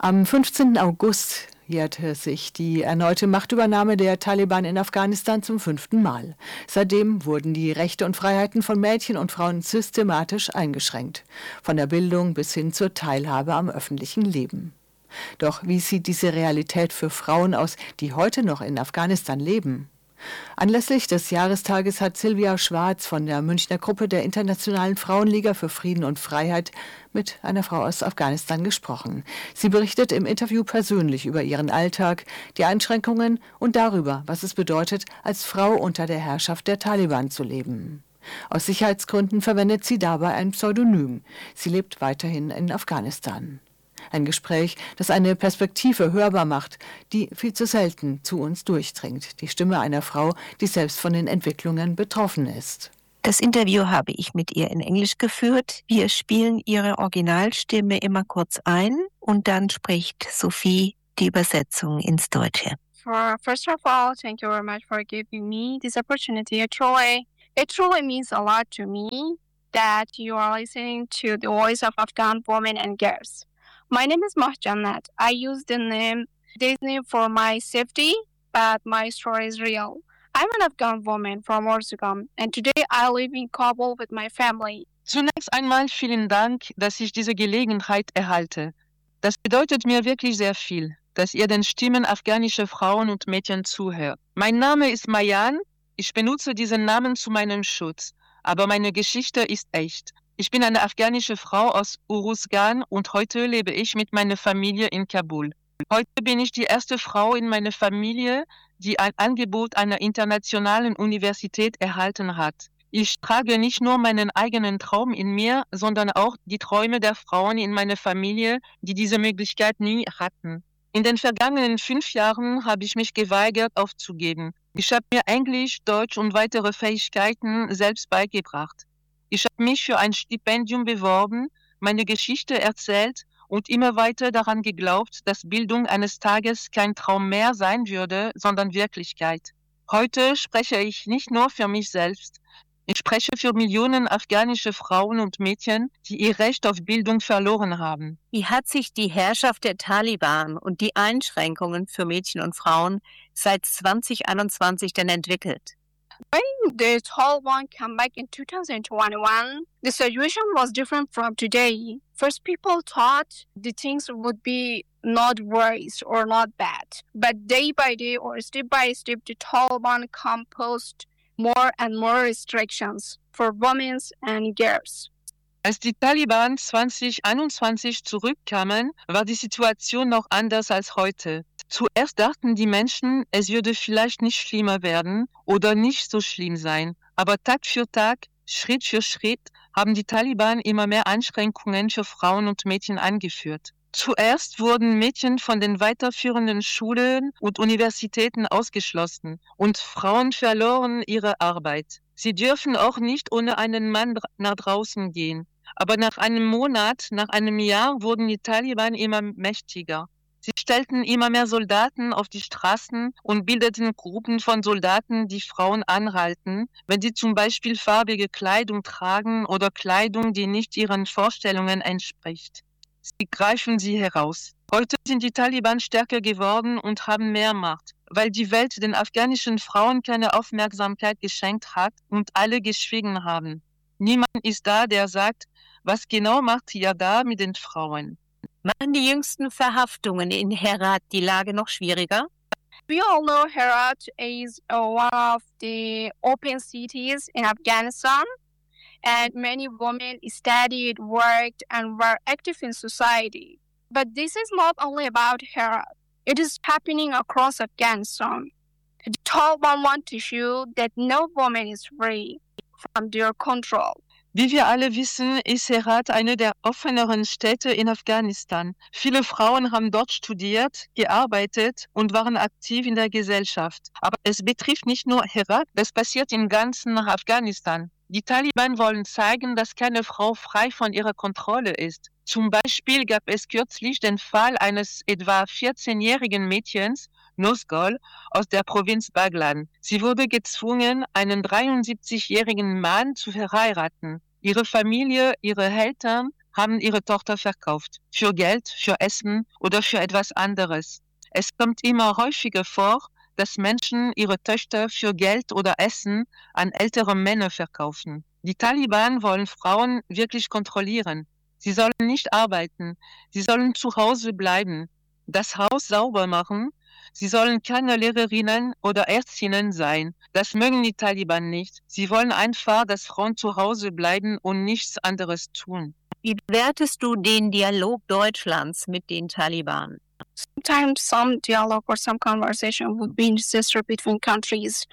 Am 15. August jährte sich die erneute Machtübernahme der Taliban in Afghanistan zum 5. Mal. Seitdem wurden die Rechte und Freiheiten von Mädchen und Frauen systematisch eingeschränkt, von der Bildung bis hin zur Teilhabe am öffentlichen Leben. Doch wie sieht diese Realität für Frauen aus, die heute noch in Afghanistan leben? Anlässlich des Jahrestages hat Silvia Schwarz von der Münchner Gruppe der Internationalen Frauenliga für Frieden und Freiheit mit einer Frau aus Afghanistan gesprochen. Sie berichtet im Interview persönlich über ihren Alltag, die Einschränkungen und darüber, was es bedeutet, als Frau unter der Herrschaft der Taliban zu leben. Aus Sicherheitsgründen verwendet sie dabei ein Pseudonym. Sie lebt weiterhin in Afghanistan. Ein Gespräch, das eine Perspektive hörbar macht, die viel zu selten zu uns durchdringt. Die Stimme einer Frau, die selbst von den Entwicklungen betroffen ist. Das Interview habe ich mit ihr in Englisch geführt. Wir spielen ihre Originalstimme immer kurz ein und dann spricht Sophie die Übersetzung ins Deutsche. First of all, thank you very much for giving me this opportunity. It truly means a lot to me that you are listening to the voice of Afghan women and girls. My name is Mahjannat. I use this name for my safety, but my story is real. I'm an Afghan woman from Orzugam, and today I live in Kabul with my family. Zunächst einmal vielen Dank, dass ich diese Gelegenheit erhalte. Das bedeutet mir wirklich sehr viel, dass ihr den Stimmen afghanischer Frauen und Mädchen zuhört. Mein Name ist Mayan. Ich benutze diesen Namen zu meinem Schutz, aber meine Geschichte ist echt. Ich bin eine afghanische Frau aus Uruzgan und heute lebe ich mit meiner Familie in Kabul. Heute bin ich die erste Frau in meiner Familie, die ein Angebot einer internationalen Universität erhalten hat. Ich trage nicht nur meinen eigenen Traum in mir, sondern auch die Träume der Frauen in meiner Familie, die diese Möglichkeit nie hatten. In den vergangenen 5 Jahren habe ich mich geweigert aufzugeben. Ich habe mir Englisch, Deutsch und weitere Fähigkeiten selbst beigebracht. Ich habe mich für ein Stipendium beworben, meine Geschichte erzählt und immer weiter daran geglaubt, dass Bildung eines Tages kein Traum mehr sein würde, sondern Wirklichkeit. Heute spreche ich nicht nur für mich selbst. Ich spreche für Millionen afghanische Frauen und Mädchen, die ihr Recht auf Bildung verloren haben. Wie hat sich die Herrschaft der Taliban und die Einschränkungen für Mädchen und Frauen seit 2021 denn entwickelt? When the Taliban came back in 2021, the situation was different from today. First, people thought the things would be not worse or not bad. But day by day or step by step, the Taliban imposed more and more restrictions for women and girls. Als die Taliban 2021 zurückkamen, war die Situation noch anders als heute. Zuerst dachten die Menschen, es würde vielleicht nicht schlimmer werden oder nicht so schlimm sein. Aber Tag für Tag, Schritt für Schritt, haben die Taliban immer mehr Einschränkungen für Frauen und Mädchen eingeführt. Zuerst wurden Mädchen von den weiterführenden Schulen und Universitäten ausgeschlossen und Frauen verloren ihre Arbeit. Sie dürfen auch nicht ohne einen Mann nach draußen gehen. Aber nach einem Monat, nach einem Jahr wurden die Taliban immer mächtiger. Sie stellten immer mehr Soldaten auf die Straßen und bildeten Gruppen von Soldaten, die Frauen anhalten, wenn sie zum Beispiel farbige Kleidung tragen oder Kleidung, die nicht ihren Vorstellungen entspricht. Sie greifen sie heraus. Heute sind die Taliban stärker geworden und haben mehr Macht, weil die Welt den afghanischen Frauen keine Aufmerksamkeit geschenkt hat und alle geschwiegen haben. Niemand ist da, der sagt, was genau macht ihr da mit den Frauen? Machen die jüngsten Verhaftungen in Herat die Lage noch schwieriger? We all know Herat is one of the open cities in Afghanistan, and many women studied, worked, and were active in society. But this is not only about Herat. It is happening across Afghanistan. The Taliban want to show that no woman is free from their control. Wie wir alle wissen, ist Herat eine der offeneren Städte in Afghanistan. Viele Frauen haben dort studiert, gearbeitet und waren aktiv in der Gesellschaft. Aber es betrifft nicht nur Herat, das passiert im ganzen Afghanistan. Die Taliban wollen zeigen, dass keine Frau frei von ihrer Kontrolle ist. Zum Beispiel gab es kürzlich den Fall eines etwa 14-jährigen Mädchens, Nosgol, aus der Provinz Baglan. Sie wurde gezwungen, einen 73-jährigen Mann zu verheiraten. Ihre Familie, ihre Eltern haben ihre Tochter verkauft. Für Geld, für Essen oder für etwas anderes. Es kommt immer häufiger vor, dass Menschen ihre Töchter für Geld oder Essen an ältere Männer verkaufen. Die Taliban wollen Frauen wirklich kontrollieren. Sie sollen nicht arbeiten. Sie sollen zu Hause bleiben, das Haus sauber machen. Sie sollen keine Lehrerinnen oder Ärztinnen sein. Das mögen die Taliban nicht. Sie wollen einfach, dass Frauen zu Hause bleiben und nichts anderes tun. Wie bewertest du den Dialog Deutschlands mit den Taliban? Sometimes some dialogue or some conversation would be necessary between countries.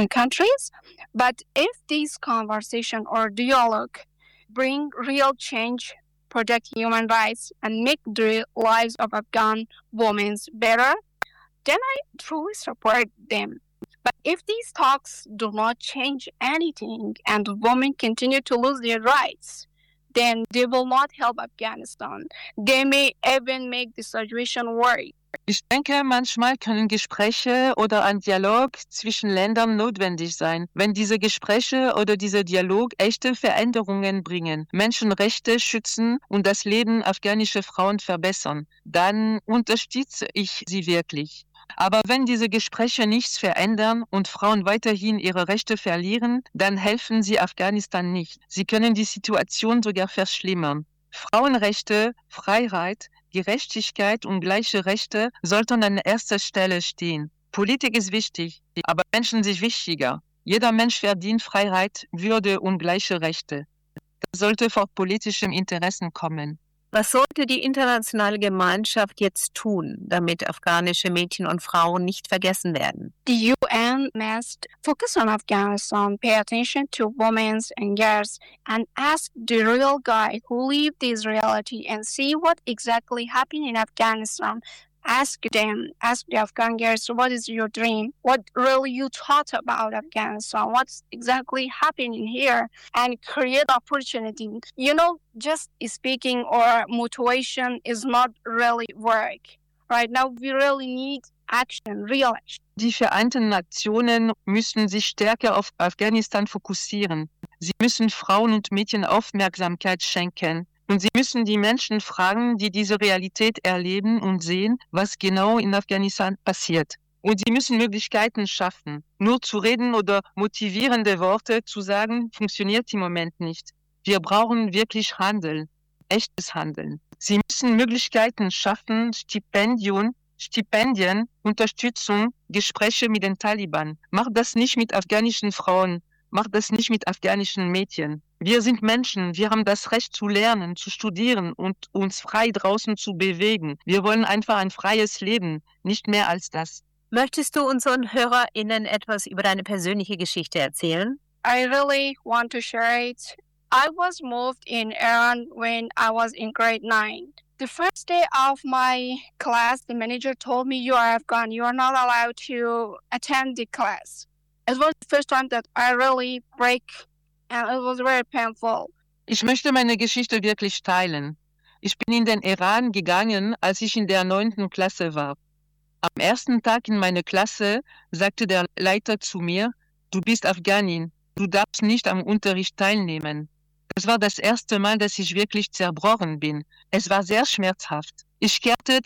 But if this conversation or dialogue bring real change, protect human rights, and make the lives of Afghan women better, then I truly support them. But if these talks do not change anything and women continue to lose their rights, then they will not help Afghanistan. They may even make the situation worse. Ich denke, manchmal können Gespräche oder ein Dialog zwischen Ländern notwendig sein, wenn diese Gespräche oder dieser Dialog echte Veränderungen bringen, Menschenrechte schützen und das Leben afghanischer Frauen verbessern. Dann unterstütze ich sie wirklich. Aber wenn diese Gespräche nichts verändern und Frauen weiterhin ihre Rechte verlieren, dann helfen sie Afghanistan nicht. Sie können die Situation sogar verschlimmern. Frauenrechte, Freiheit, Gerechtigkeit und gleiche Rechte sollten an erster Stelle stehen. Politik ist wichtig, aber Menschen sind wichtiger. Jeder Mensch verdient Freiheit, Würde und gleiche Rechte. Das sollte vor politischem Interessen kommen. Was sollte die internationale Gemeinschaft jetzt tun, damit afghanische Mädchen und Frauen nicht vergessen werden? The UN must focus on Afghanistan, pay attention to women and girls, and ask the real guy who lived this reality and see what exactly happened in Afghanistan. Ask the Afghan girls, what is your dream? What really you thought about Afghanistan? What's exactly happening here? And create opportunity. Just speaking or motivation is not really work. Right now, we really need action, real action. Die Vereinten Nationen müssen sich stärker auf Afghanistan fokussieren. Sie müssen Frauen und Mädchen Aufmerksamkeit schenken. Und sie müssen die Menschen fragen, die diese Realität erleben und sehen, was genau in Afghanistan passiert. Und sie müssen Möglichkeiten schaffen. Nur zu reden oder motivierende Worte zu sagen, funktioniert im Moment nicht. Wir brauchen wirklich Handeln, echtes Handeln. Sie müssen Möglichkeiten schaffen, Stipendien, Unterstützung, Gespräche mit den Taliban. Macht das nicht mit afghanischen Frauen, macht das nicht mit afghanischen Mädchen. Wir sind Menschen, wir haben das Recht zu lernen, zu studieren und uns frei draußen zu bewegen. Wir wollen einfach ein freies Leben, nicht mehr als das. Möchtest du unseren HörerInnen etwas über deine persönliche Geschichte erzählen? I really want to share it. I was moved in Iran when I was in grade 9. The first day of my class, the manager told me, you are Afghan, you are not allowed to attend the class. It was the first time that I really break and it was very painful. Ich möchte meine Geschichte wirklich teilen. Ich bin in den Iran gegangen, als ich in der 9. Klasse war. Am ersten Tag in meiner Klasse sagte der Leiter zu mir, du bist Afghanin, du darfst nicht am Unterricht teilnehmen. Das war das erste Mal, dass ich wirklich zerbrochen bin. Es war sehr schmerzhaft. Ich kehrte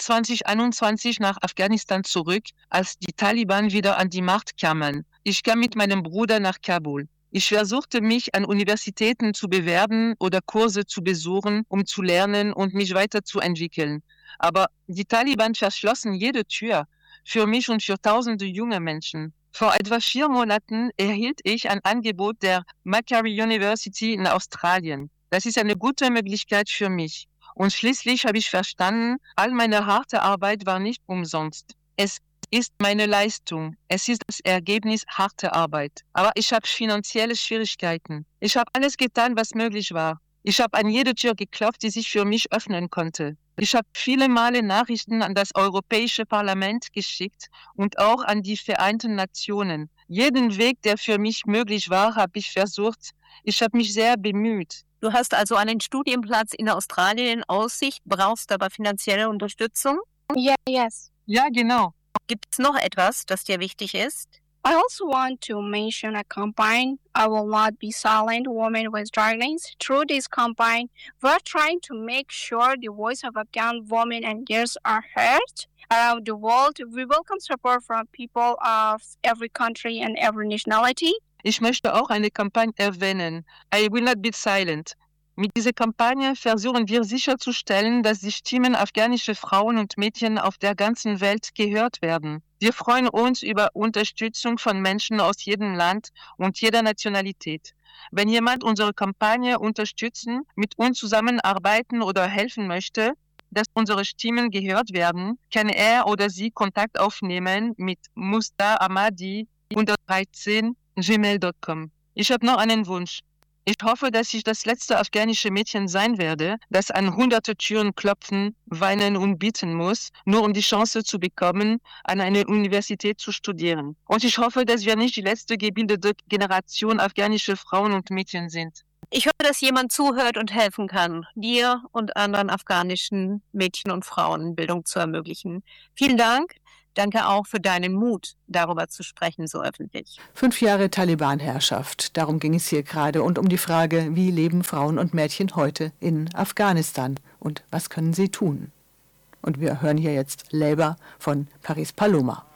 2021 nach Afghanistan zurück, als die Taliban wieder an die Macht kamen. Ich kam mit meinem Bruder nach Kabul. Ich versuchte mich an Universitäten zu bewerben oder Kurse zu besuchen, um zu lernen und mich weiterzuentwickeln. Aber die Taliban verschlossen jede Tür für mich und für tausende junge Menschen. Vor etwa 4 Monaten erhielt ich ein Angebot der Macquarie University in Australien. Das ist eine gute Möglichkeit für mich. Und schließlich habe ich verstanden, all meine harte Arbeit war nicht umsonst. Es ist meine Leistung. Es ist das Ergebnis harter Arbeit. Aber ich habe finanzielle Schwierigkeiten. Ich habe alles getan, was möglich war. Ich habe an jede Tür geklopft, die sich für mich öffnen konnte. Ich habe viele Male Nachrichten an das Europäische Parlament geschickt und auch an die Vereinten Nationen. Jeden Weg, der für mich möglich war, habe ich versucht. Ich habe mich sehr bemüht. Du hast also einen Studienplatz in Australien in Aussicht, brauchst aber finanzielle Unterstützung? Yes. Ja, genau. Gibt es noch etwas, das dir wichtig ist? I also want to mention a campaign, I Will Not Be Silent, Women with Darkness. Through this campaign, we're trying to make sure the voice of Afghan women and girls are heard around the world. We welcome support from people of every country and every nationality. Ich möchte auch eine Kampagne erwähnen. I Will Not Be Silent. Mit dieser Kampagne versuchen wir sicherzustellen, dass die Stimmen afghanischer Frauen und Mädchen auf der ganzen Welt gehört werden. Wir freuen uns über Unterstützung von Menschen aus jedem Land und jeder Nationalität. Wenn jemand unsere Kampagne unterstützen, mit uns zusammenarbeiten oder helfen möchte, dass unsere Stimmen gehört werden, kann er oder sie Kontakt aufnehmen mit musta.amadi113@gmail.com. Ich habe noch einen Wunsch. Ich hoffe, dass ich das letzte afghanische Mädchen sein werde, das an hunderte Türen klopfen, weinen und bitten muss, nur um die Chance zu bekommen, an einer Universität zu studieren. Und ich hoffe, dass wir nicht die letzte gebildete Generation afghanischer Frauen und Mädchen sind. Ich hoffe, dass jemand zuhört und helfen kann, dir und anderen afghanischen Mädchen und Frauen Bildung zu ermöglichen. Vielen Dank. Danke auch für deinen Mut, darüber zu sprechen, so öffentlich. 5 Jahre Taliban-Herrschaft, darum ging es hier gerade und um die Frage, wie leben Frauen und Mädchen heute in Afghanistan und was können sie tun? Und wir hören hier jetzt Labour von Paris Paloma.